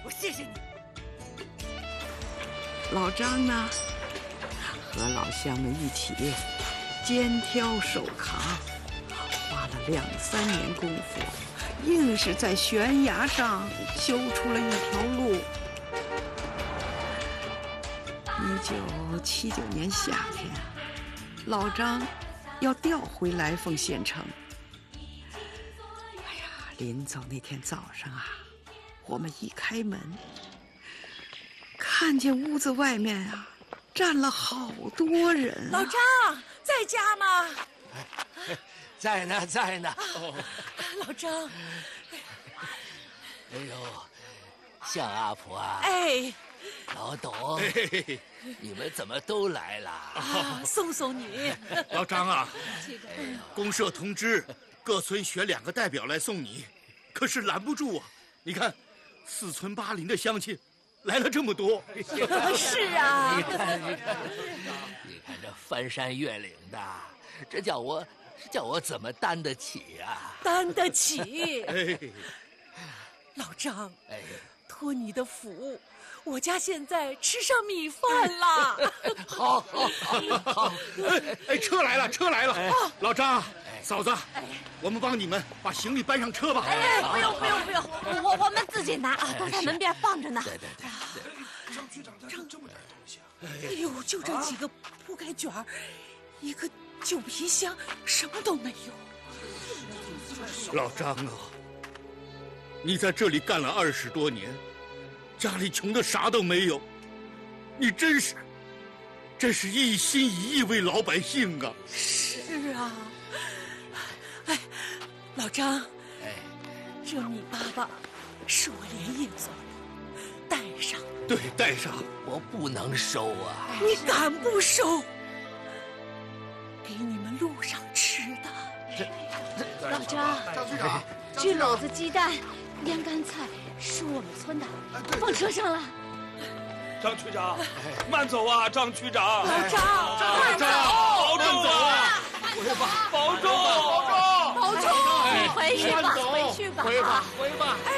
我谢谢你。 老张呢，和老乡们一起肩挑手扛，花了2、3年功夫，硬是在悬崖上修出了一条路。1979年夏天，老张要调回来凤县城。哎呀，临走那天早上啊，我们一开门，看见屋子外面啊站了好多人。 老张在家吗？ 在呢，在呢。 老张， 哎呦，向阿婆啊！ 哎， 老董，你们怎么都来了？ 送送你。 老张啊，公社通知各村选2个代表来送你，可是拦不住啊！你看，4村8邻的乡亲来了这么多。 是啊， 你看这翻山越岭的，这叫我怎么担得起啊？ 担得起。 哎， 老张， 哎， 托你的福，我家现在吃上米饭了。 好， 哎，车来了，车来了！老张，嫂子，我们帮你们把行李搬上车吧。 哎，不用，我们自己拿啊，都在门边放着呢。 对。 张区长带了这么点东西啊！ 哎呦，就这几个铺盖卷儿，一个旧皮箱，什么都没有。 老张啊，你在这里干了20多年，家里穷的啥都没有，你真是一心一意为老百姓啊！ 是啊，哎，老张， 哎， 这米粑粑是我连夜做的，带上。 对，带上。 我不能收啊！ 你敢不收？给你们路上吃的。 老张，这篓子鸡蛋、腌干菜是我们村的，放车上了。 张区长，慢走啊！张区长， 老张，慢走， 保重啊！保重！ 保重，回去吧，回去吧， 回吧。 哎，